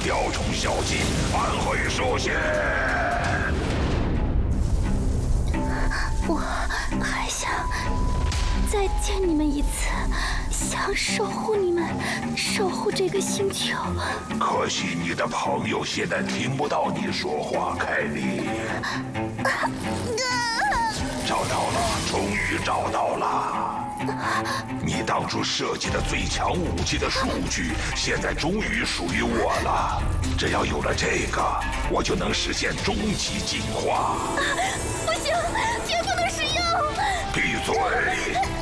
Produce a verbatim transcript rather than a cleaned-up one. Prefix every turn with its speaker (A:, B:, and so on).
A: 雕虫小技，安会受限。
B: 我还想再见你们一次，想守护你们，守护这个星球。
A: 可惜你的朋友现在听不到你说话，凯莉。找到了，终于找到了。你当初设计的最强武器的数据，现在终于属于我了。只要有了这个，我就能实现终极进化。
B: 不行，绝不能使用！
A: 闭嘴！